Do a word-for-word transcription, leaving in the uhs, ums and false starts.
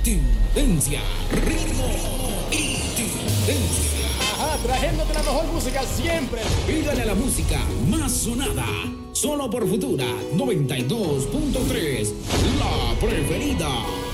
tendencia, ritmo y tendencia. Ajá, trayéndote la mejor música siempre. Pídale a la música más sonada, solo por Futura noventa y dos punto tres, la preferida.